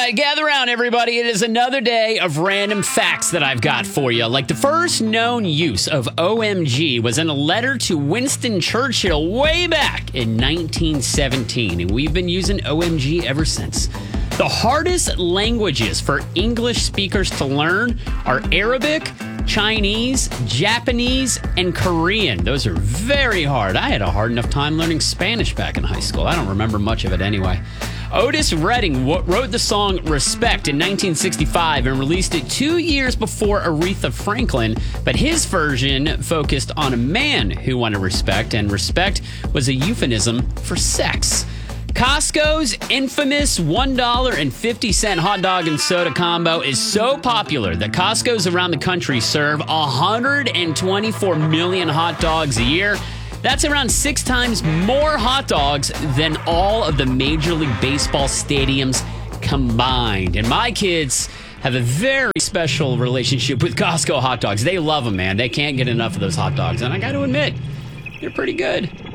right, gather around, everybody. It is another day of random facts that I've got for you. Like the first known use of OMG was in a letter to Winston Churchill way back in 1917, and we've been using OMG ever since. The hardest languages for English speakers to learn are Arabic, Chinese, Japanese, and Korean. Those are very hard. I had a hard enough time learning Spanish back in high school. I don't remember much of it anyway. Otis Redding wrote the song Respect in 1965 and released it 2 years before Aretha Franklin, but his version focused on a man who wanted respect, and respect was a euphemism for sex. Costco's infamous $1.50 hot dog and soda combo is so popular that Costco's around the country serve 124 million hot dogs a year. That's around 6 times more hot dogs than all of the Major League Baseball stadiums combined. And my kids have a very special relationship with Costco hot dogs. They love them, man. They can't get enough of those hot dogs. And I got to admit, they're pretty good.